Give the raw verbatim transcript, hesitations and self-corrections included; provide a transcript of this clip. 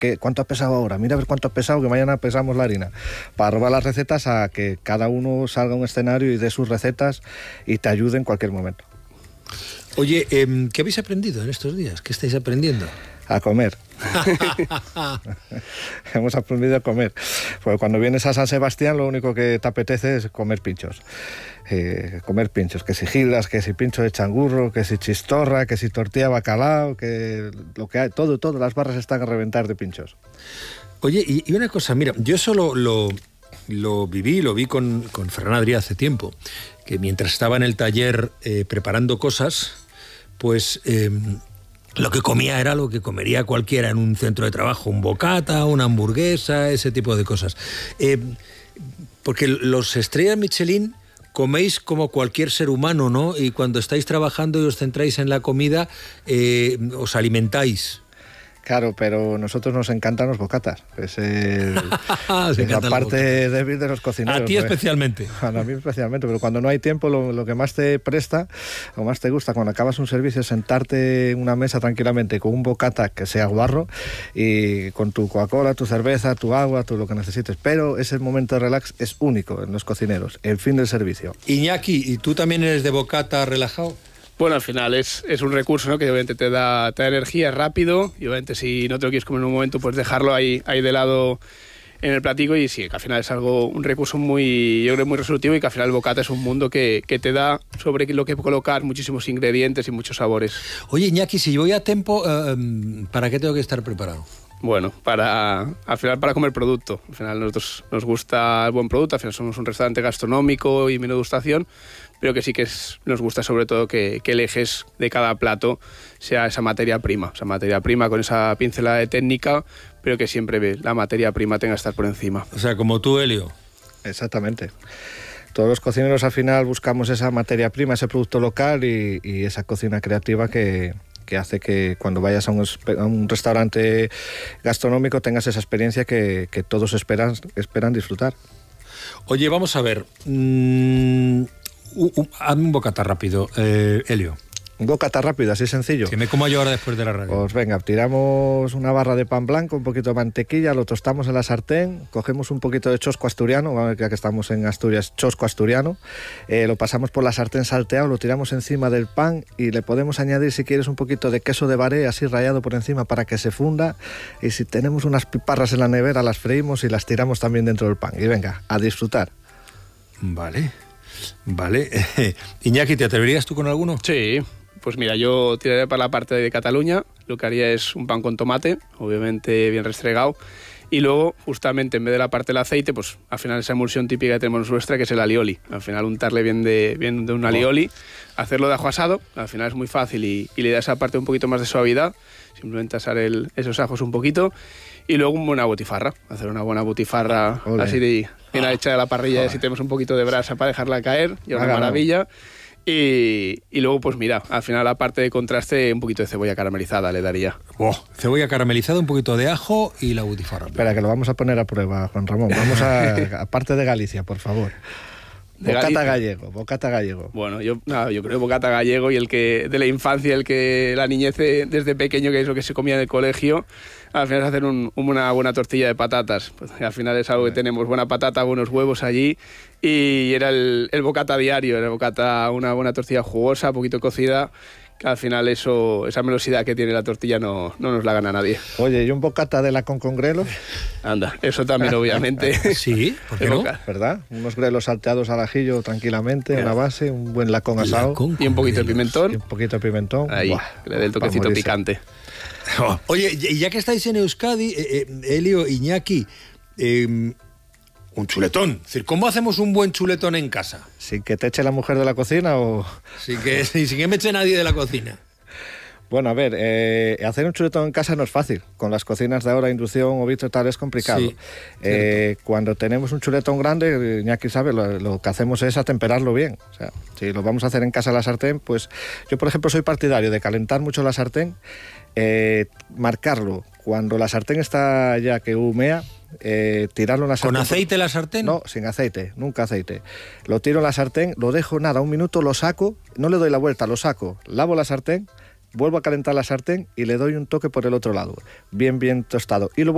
¿qué, ¿cuánto has pesado ahora? Mira a ver cuánto has pesado, que mañana pesamos la harina. Para robar las recetas a que cada uno salga a un escenario y dé sus recetas y te ayude en cualquier momento. Oye, eh, ¿qué habéis aprendido en estos días? ¿Qué estáis aprendiendo? A comer. Hemos aprendido a comer. Porque cuando vienes a San Sebastián lo único que te apetece es comer pinchos. Eh, comer pinchos, que si gilas, que si pincho de changurro, que si chistorra, que si tortilla bacalao, que lo que hay, todo, todas las barras están a reventar de pinchos. Oye, y, y una cosa, mira, yo solo lo, lo viví, lo vi con, con Ferran Adrià hace tiempo, que mientras estaba en el taller eh, preparando cosas, pues... Eh, lo que comía era lo que comería cualquiera en un centro de trabajo, un bocata, una hamburguesa, ese tipo de cosas. Eh, porque los estrellas Michelin coméis como cualquier ser humano, ¿no? Y cuando estáis trabajando y os centráis en la comida, eh, os alimentáis. Claro, pero a nosotros nos encantan los bocatas. Es, el, es la parte débil de los cocineros. A ti pues, especialmente. A mí especialmente, pero cuando no hay tiempo, lo, lo que más te presta, lo más te gusta cuando acabas un servicio es sentarte en una mesa tranquilamente con un bocata que sea guarro y con tu Coca-Cola, tu cerveza, tu agua, tú lo que necesites. Pero ese momento de relax es único en los cocineros, el fin del servicio. Iñaki, ¿y tú también eres de bocata relajado? Bueno, al final es, es un recurso, ¿no?, que obviamente te da, te da energía, es rápido, y obviamente si no te lo quieres comer en un momento, pues dejarlo ahí, ahí de lado en el platico, y sí, que al final es algo, un recurso muy, yo creo, muy resolutivo, y que al final el bocata es un mundo que, que te da sobre lo que colocar muchísimos ingredientes y muchos sabores. Oye, Iñaki, si yo voy a tiempo, uh, ¿para qué tengo que estar preparado? Bueno, para, al final para comer producto. Al final nosotros nos gusta el buen producto, al final somos un restaurante gastronómico y menú degustación, pero que sí que es, nos gusta sobre todo que, que el eje de cada plato sea esa materia prima, esa materia prima con esa pincelada de técnica, pero que siempre la materia prima tenga que estar por encima. O sea, como tú, Helio. Exactamente. Todos los cocineros al final buscamos esa materia prima, ese producto local y, y esa cocina creativa que, que hace que cuando vayas a un, a un restaurante gastronómico tengas esa experiencia que, que todos esperan, esperan disfrutar. Oye, vamos a ver... Mmm... Uh, uh, hazme un bocata rápido, eh, Helio. Un bocata rápido, así sencillo. Que me como yo ahora después de la radio. Pues venga, tiramos una barra de pan blanco, un poquito de mantequilla, lo tostamos en la sartén, cogemos un poquito de chosco asturiano, ya que estamos en Asturias, chosco asturiano, eh, lo pasamos por la sartén salteado, lo tiramos encima del pan y le podemos añadir, si quieres, un poquito de queso de baré así rallado por encima para que se funda, y si tenemos unas piparras en la nevera las freímos y las tiramos también dentro del pan. Y venga, a disfrutar. Vale. Vale. Iñaki, ¿te atreverías tú con alguno? Sí, pues mira, yo tiraría para la parte de Cataluña, lo que haría es un pan con tomate, obviamente bien restregado, y luego, justamente, en vez de la parte del aceite, pues al final esa emulsión típica que tenemos nuestra, que es el alioli. Al final untarle bien de, bien de un alioli, hacerlo de ajo asado, al final es muy fácil y, y le da esa parte un poquito más de suavidad, simplemente asar el, esos ajos un poquito, y luego una buena botifarra, hacer una buena botifarra Olé. así de bien hecha de la parrilla, si tenemos un poquito de brasa para dejarla caer, y una maravilla. Y, y luego, pues mira, al final, aparte de contraste, un poquito de cebolla caramelizada le daría. Oh, cebolla caramelizada, un poquito de ajo y la butifarra. Espera, que lo vamos a poner a prueba, Juan Ramón. Vamos a, aparte de Galicia, por favor. De bocata Galicia. gallego, bocata gallego. Bueno, yo, no, yo creo bocata gallego, y el que de la infancia, el que la niñez desde pequeño, que es lo que se comía en el colegio, al final es hacer un, una buena tortilla de patatas. Pues, al final es algo que tenemos, buena patata, buenos huevos allí, y era el, el bocata diario, era el bocata, una buena tortilla jugosa, poquito cocida, que al final eso, esa melosidad que tiene la tortilla no, no nos la gana nadie. Oye, ¿y un bocata de la con con grelos? Anda, eso también obviamente. Sí, ¿por qué no? ¿Verdad? Unos grelos salteados al ajillo tranquilamente, yeah. una base, un buen lacón asado. Lacón y un poquito de pimentón. Y un poquito de pimentón. Ahí, Buah, que le dé el toquecito picante. Oye, y ya que estáis en Euskadi, eh, eh, Helio, Iñaki, eh, un chuletón. Es decir, ¿cómo hacemos un buen chuletón en casa? ¿Sin que te eche la mujer de la cocina o...? Sin que, sin que me eche nadie de la cocina. Bueno, a ver, eh, hacer un chuletón en casa no es fácil. Con las cocinas de ahora, inducción o vitro tal, es complicado. Sí, eh, cuando tenemos un chuletón grande, Iñaki sabe, lo, lo que hacemos es atemperarlo bien. O sea, si lo vamos a hacer en casa a la sartén, pues yo, por ejemplo, soy partidario de calentar mucho la sartén, eh, marcarlo. Cuando la sartén está ya que humea, eh, tirarlo en la sartén. ¿Con aceite la sartén? No, sin aceite, nunca aceite. Lo tiro en la sartén, lo dejo nada, un minuto, lo saco, no le doy la vuelta, lo saco, lavo la sartén, vuelvo a calentar la sartén y le doy un toque por el otro lado, bien, bien tostado. Y lo